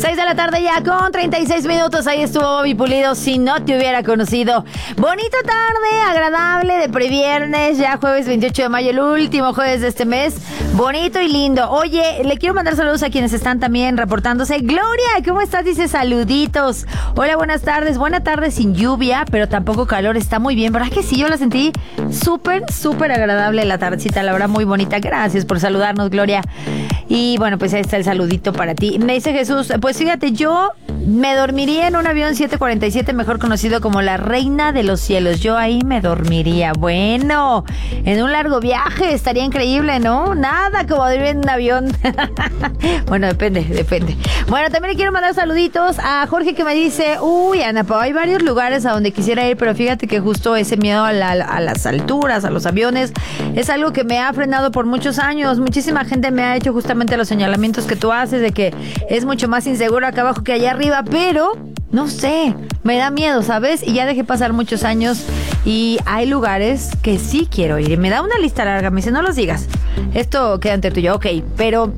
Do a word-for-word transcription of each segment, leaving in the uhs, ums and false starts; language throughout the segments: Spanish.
seis de la tarde ya con treinta y seis minutos. Ahí estuvo Bobby Pulido, Si no te hubiera conocido. Bonita tarde, agradable de previernes, ya jueves veintiocho de mayo, el último jueves de este mes. Bonito y lindo. Oye, le quiero mandar saludos a quienes están también reportándose. Gloria, ¿cómo estás? Dice saluditos. Hola, buenas tardes. Buena tarde sin lluvia, pero tampoco calor. Está muy bien, ¿verdad que sí? Yo la sentí súper, súper agradable la tardecita, la verdad, muy bonita. Gracias por saludarnos, Gloria. Y bueno, pues ahí está el saludito para ti. Me dice Jesús, pues fíjate, yo me dormiría en un avión siete cuarenta y siete, mejor conocido como la reina de los cielos. Yo ahí me dormiría. Bueno, en un largo viaje estaría increíble, ¿no? Nada como dormir en un avión. Bueno, depende, depende. Bueno, también le quiero mandar saluditos a Jorge, que me dice, uy, Ana Pau, hay varios lugares a donde quisiera ir, pero fíjate que justo ese miedo a, la, a las alturas, a los aviones, es algo que me ha frenado por muchos años. Muchísima gente me ha hecho justamente los señalamientos que tú haces de que es mucho más inseguro acá abajo que allá arriba, pero no sé, me da miedo, ¿sabes? Y ya dejé pasar muchos años y hay lugares que sí quiero ir. Y me da una lista larga, me dice, no los digas, esto queda entre tú y yo, ok, pero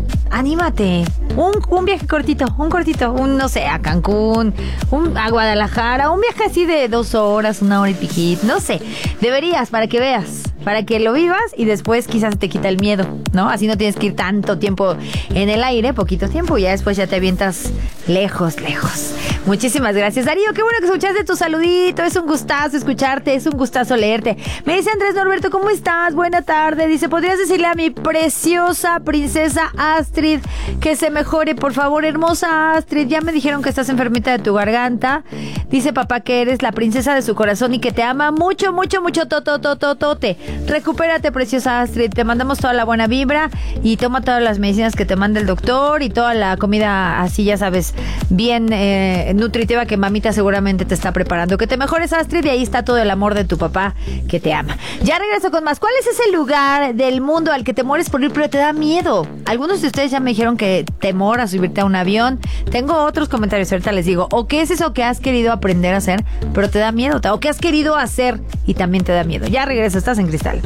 anímate. Un, un viaje cortito, un cortito, un, no sé, a Cancún, un, a Guadalajara, un viaje así de dos horas, una hora y piquito, no sé. Deberías, para que veas, para que lo vivas y después quizás te quita el miedo, ¿no? Así no tienes que ir tanto tiempo en el aire, poquito tiempo, y ya después ya te avientas lejos, lejos. Muchísimas gracias, Darío. Qué bueno que escuchaste tu saludito. Es un gustazo escucharte, es un gustazo leerte. Me dice Andrés Norberto, ¿cómo estás? Buena tarde. Dice, ¿podrías decirle a mi preciosa princesa Astrid que se mejore, por favor? Hermosa Astrid, ya me dijeron que estás enfermita de tu garganta. Dice papá que eres la princesa de su corazón y que te ama mucho, mucho, mucho, tototototote. Recupérate, preciosa Astrid. Te mandamos toda la buena vibra y toma todas las medicinas que te manda el doctor y toda la comida así, ya sabes, bien eh, nutritiva que mamita seguramente te está preparando. Que te mejores, Astrid, y ahí está todo el amor de tu papá que te ama. Ya regreso con más. ¿Cuál es ese lugar del mundo al que te mueres por ir pero te da miedo? Algunos de ustedes ya me dijeron que temor a subirte a un avión. Tengo otros comentarios, ahorita les digo. ¿O qué es eso que has querido aprender a hacer pero te da miedo? ¿O qué has querido hacer y también te da miedo? Ya regreso, estás en Cristal.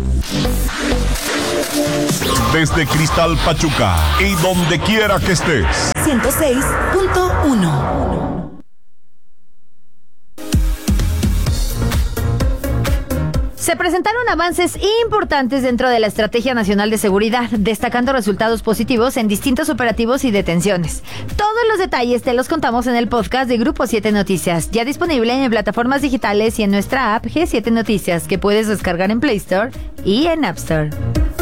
Desde Cristal Pachuca y donde quiera que estés. ciento seis punto uno. Se presentaron avances importantes dentro de la Estrategia Nacional de Seguridad, destacando resultados positivos en distintos operativos y detenciones. Todos los detalles te los contamos en el podcast de Grupo siete Noticias, ya disponible en plataformas digitales y en nuestra app G siete Noticias, que puedes descargar en Play Store y en App Store.